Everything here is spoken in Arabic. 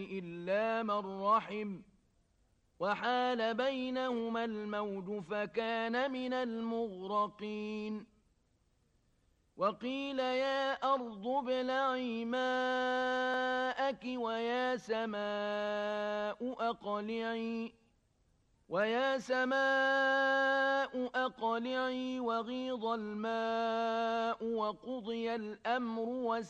إلا من رحم وحال بينهما الموج فكان من المغرقين وقيل يا أرض ابلعي ماءك ويا سماء أقلعي وغيض الماء وقضي الأمر